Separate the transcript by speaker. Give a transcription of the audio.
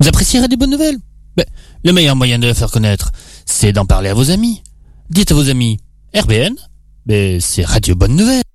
Speaker 1: apprécierez des bonnes nouvelles. Ben, le meilleur moyen de la faire connaître, c'est d'en parler à vos amis. Dites à vos amis, RBN, c'est Radio Bonne Nouvelle.